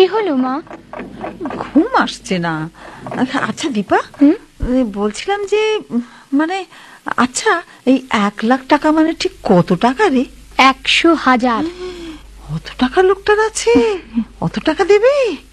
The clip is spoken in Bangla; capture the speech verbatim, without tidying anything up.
কি হলো মা? ঘুম আসছে না। আচ্ছা দীপা, বলছিলাম যে মানে আচ্ছা এই এক লাখ টাকা মানে ঠিক কত টাকা রে? একশো হাজার। অত টাকা লোকটার আছে? অত টাকা দেবে?